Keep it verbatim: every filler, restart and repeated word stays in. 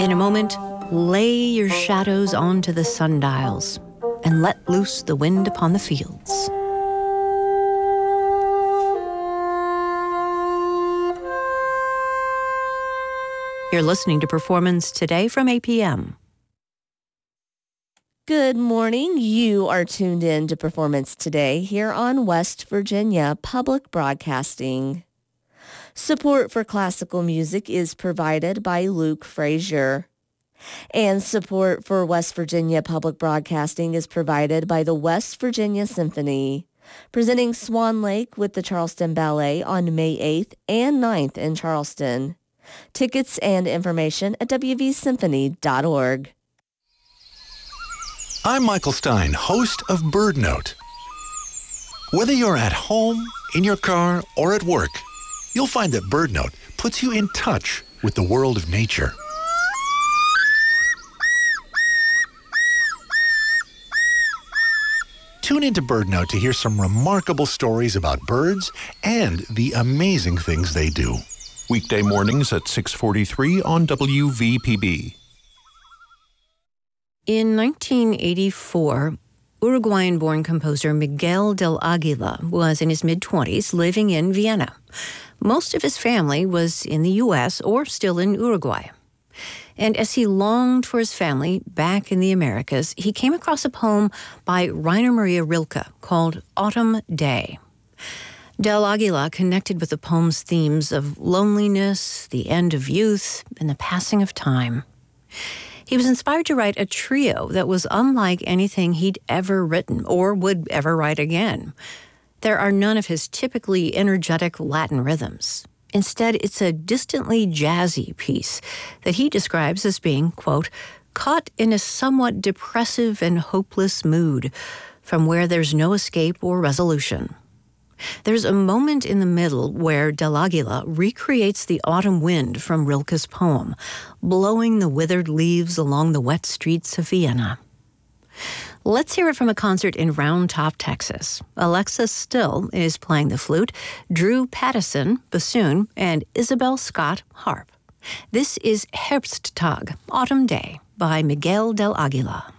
In a moment, lay your shadows onto the sundials and let loose the wind upon the fields. You're listening to Performance Today from A P M. Good morning. You are tuned in to Performance Today here on West Virginia Public Broadcasting. Support for classical music is provided by Luke Frazier. And support for West Virginia Public Broadcasting is provided by the West Virginia Symphony, presenting Swan Lake with the Charleston Ballet on May eighth and ninth in Charleston. Tickets and information at w v symphony dot org. I'm Michael Stein, host of Bird Note. Whether you're at home, in your car, or at work, you'll find that Bird Note puts you in touch with the world of nature. Tune into Bird Note to hear some remarkable stories about birds and the amazing things they do. Weekday mornings at six forty-three on W V P B. In nineteen eighty-four, Uruguayan-born composer Miguel del Aguila was in his mid-twenties living in Vienna. Most of his family was in the U S or still in Uruguay. And as he longed for his family back in the Americas, he came across a poem by Rainer Maria Rilke called Autumn Day. Del Aguila connected with the poem's themes of loneliness, the end of youth, and the passing of time. He was inspired to write a trio that was unlike anything he'd ever written or would ever write again. There are none of his typically energetic Latin rhythms. Instead, it's a distantly jazzy piece that he describes as being, quote, caught in a somewhat depressive and hopeless mood from where there's no escape or resolution. There's a moment in the middle where Del Aguila recreates the autumn wind from Rilke's poem, blowing the withered leaves along the wet streets of Vienna. Let's hear it from a concert in Round Top, Texas. Alexis Still is playing the flute, Drew Pattison, bassoon, and Isabel Scott, harp. This is Herbsttag, Autumn Day, by Miguel del Aguila.